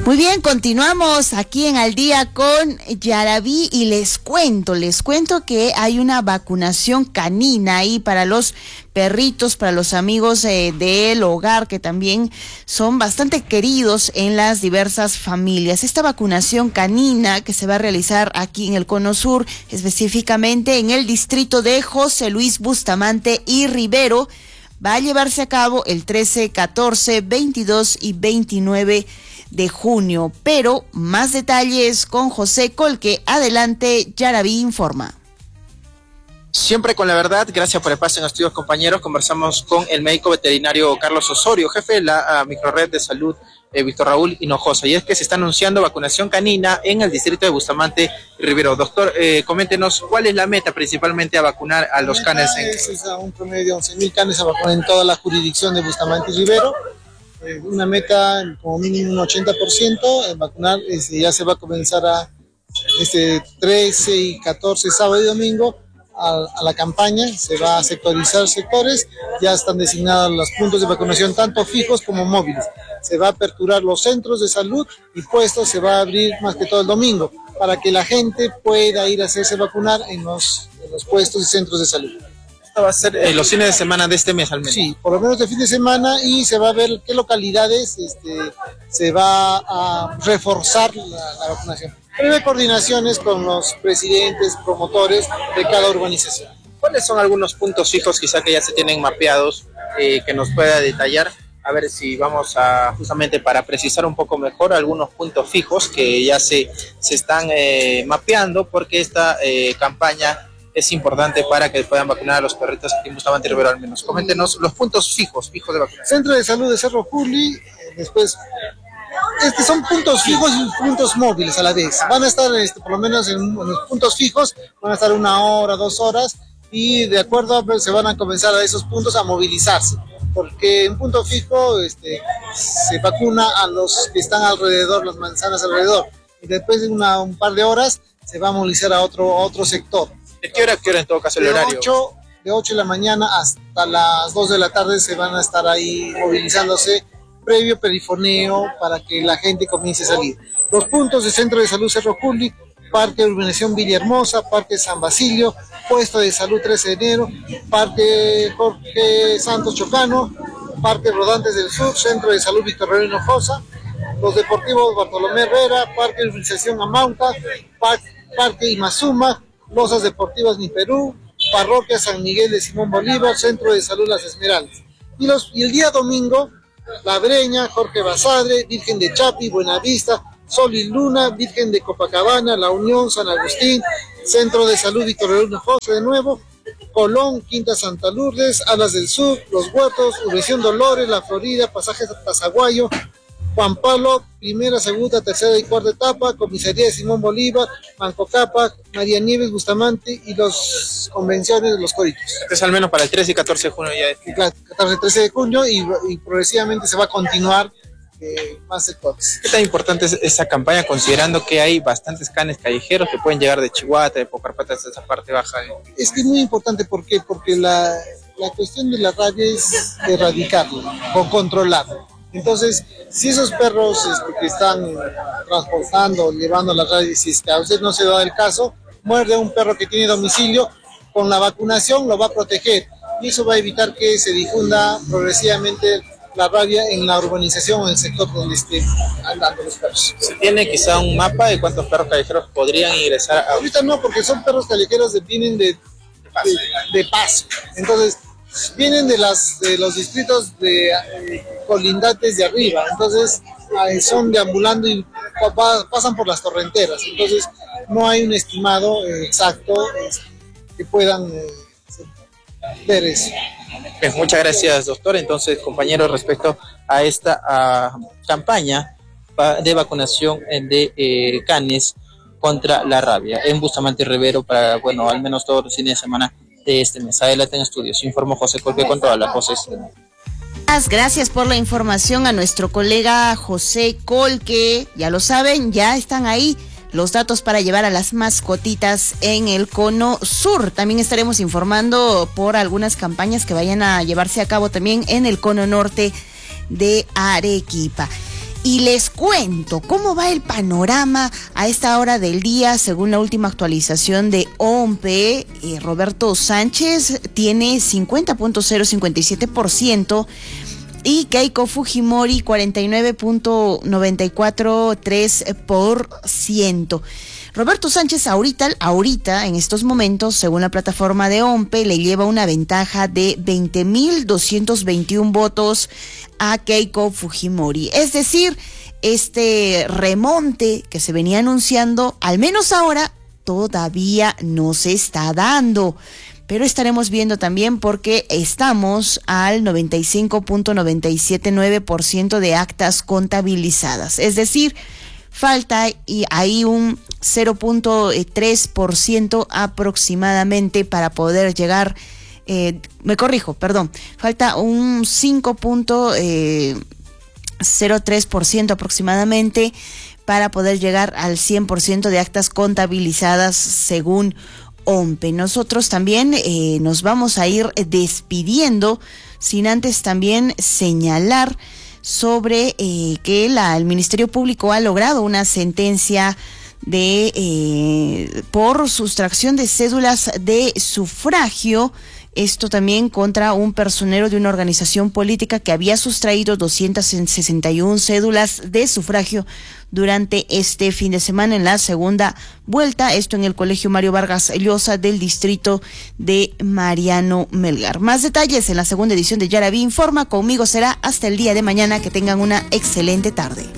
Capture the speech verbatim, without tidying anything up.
Muy bien, continuamos aquí en Al Día con Yaraví y les cuento, les cuento que hay una vacunación canina ahí para los perritos, para los amigos eh, del hogar que también son bastante queridos en las diversas familias. Esta vacunación canina que se va a realizar aquí en el Cono Sur, específicamente en el distrito de José Luis Bustamante y Rivero, va a llevarse a cabo el trece, catorce, veintidós y veintinueve de junio, pero más detalles con José Colque. Adelante, Yaraví informa. Siempre con la verdad, gracias por el pase en los estudios, compañeros. Conversamos con el médico veterinario Carlos Osorio, jefe de la uh, microred de salud eh, Víctor Raúl Hinojosa, y es que se está anunciando vacunación canina en el distrito de Bustamante y Rivero. Doctor, eh, coméntenos cuál es la meta principalmente a vacunar a los canes. En... Es, es a un promedio de once mil canes a vacunar en toda la jurisdicción de Bustamante y Rivero. Eh, una meta como mínimo un ochenta por ciento en vacunar. Este, ya se va a comenzar a este trece y catorce, sábado y domingo, a, a la campaña. Se va a sectorizar sectores, ya están designados los puntos de vacunación tanto fijos como móviles. Se va a aperturar los centros de salud y puestos se va a abrir más que todo el domingo para que la gente pueda ir a hacerse vacunar en los, en los puestos y centros de salud. Esto va a ser eh, los fines de semana de este mes al menos. Sí, por lo menos de fin de semana, y se va a ver qué localidades este, se va a reforzar la, la vacunación. Breve coordinaciones con los presidentes, promotores de cada urbanización. ¿Cuáles son algunos puntos fijos quizá que ya se tienen mapeados eh, que nos pueda detallar? A ver si vamos a, justamente para precisar un poco mejor, algunos puntos fijos que ya se, se están eh, mapeando, porque esta eh, campaña es importante para que puedan vacunar a los perritos aquí en Bustamante y Rivero al menos. Coméntenos los puntos fijos, fijos de vacunación. Centro de Salud de Cerro Juli, eh, después, este son puntos fijos y puntos móviles a la vez. Van a estar, este, por lo menos en, en los puntos fijos, van a estar una hora, dos horas, y de acuerdo a, pues, se van a comenzar a esos puntos a movilizarse. Porque en punto fijo este, se vacuna a los que están alrededor, las manzanas alrededor, y después de una, un par de horas se va a movilizar a otro, a otro sector. ¿De qué hora a qué hora en todo caso el de horario? ocho, de ocho de la mañana hasta las dos de la tarde se van a estar ahí movilizándose, previo perifoneo para que la gente comience a salir. Los puntos de Centro de Salud Cerro Juli, Parque de Urbanización Villahermosa, Parque San Basilio, Puesto de Salud trece de enero, Parque Jorge Santos Chocano, Parque Rodantes del Sur, Centro de Salud Víctor Raúl Hinojosa, los Deportivos Bartolomé Herrera, Parque de Urbanización Amauta, Par Parque Imazuma, Losas Deportivas Niperú, Parroquia San Miguel de Simón Bolívar, Centro de Salud Las Esmeraldas. Y, los, y el día domingo, La Breña, Jorge Basadre, Virgen de Chapi, Buenavista, Sol y Luna, Virgen de Copacabana, La Unión, San Agustín, Centro de Salud Víctor Raúl Hinojosa de nuevo, Colón, Quinta Santa Lourdes, Alas del Sur, Los Huertos, Urbanización Dolores, La Florida, Pasaje Tazaguayo, Juan Pablo, primera, segunda, tercera y cuarta etapa, Comisaría de Simón Bolívar, Manco Cápac, María Nieves, Bustamante y las convenciones de los códigos. Es al menos para el trece y catorce de junio ya. catorce y trece de junio y, y progresivamente se va a continuar eh, más sectores. ¿Qué tan importante es esa campaña considerando que hay bastantes canes callejeros que pueden llegar de Chihuahua, de Pocarpata, hasta esa parte baja? ¿Eh? Es que es muy importante, ¿por qué? Porque la, la cuestión de la rabia es erradicarlo o controlarlo. Entonces, si esos perros este, que están transportando, llevando la rabia, si es que a usted no se da el caso, muerde a un perro que tiene domicilio, con la vacunación lo va a proteger y eso va a evitar que se difunda progresivamente la rabia en la urbanización o en el sector donde estén andando los perros. ¿Se tiene quizá un mapa de cuántos perros callejeros podrían ingresar a...? Ahorita no, porque son perros callejeros que vienen de, de, de paso. Entonces, vienen de, las, de los distritos de eh, colindantes de arriba, entonces eh, son deambulando y pa pasan por las torrenteras, entonces no hay un estimado eh, exacto eh, que puedan eh, ver eso. Bien, muchas gracias, doctor. Entonces, compañeros, respecto a esta a, campaña de vacunación de eh, canes contra la rabia en Bustamante y Rivero para, bueno, al menos todos los fines de semana de este mes. Adelante en estudios, informó José Colque con todas las voces. Gracias por la información a nuestro colega José Colque. Ya lo saben, ya están ahí los datos para llevar a las mascotitas en el Cono Sur. También estaremos informando por algunas campañas que vayan a llevarse a cabo también en el Cono Norte de Arequipa. Y les cuento cómo va el panorama a esta hora del día. Según la última actualización de O M P E, eh, Roberto Sánchez tiene cincuenta punto cero cincuenta y siete por ciento y Keiko Fujimori cuarenta y nueve punto noventa y cuatro tres por ciento. Roberto Sánchez ahorita, ahorita, en estos momentos, según la plataforma de O M P E, le lleva una ventaja de veinte mil doscientos veintiún votos a Keiko Fujimori. Es decir, este remonte que se venía anunciando, al menos ahora, todavía no se está dando. Pero estaremos viendo también porque estamos al noventa y cinco punto noventa y siete nueve por ciento de actas contabilizadas. Es decir, falta y hay un cero punto tres por ciento aproximadamente para poder llegar, eh, me corrijo, perdón, falta un cinco punto cero tres por ciento aproximadamente para poder llegar al cien por ciento de actas contabilizadas según O M P E. Nosotros también eh, nos vamos a ir despidiendo sin antes también señalar sobre eh, que la, el Ministerio Público ha logrado una sentencia de eh, por sustracción de cédulas de sufragio. Esto también contra un personero de una organización política que había sustraído doscientas sesenta y una cédulas de sufragio durante este fin de semana en la segunda vuelta, esto en el Colegio Mario Vargas Llosa del distrito de Mariano Melgar. Más detalles en la segunda edición de Yaraví Informa. Conmigo será hasta el día de mañana. Que tengan una excelente tarde.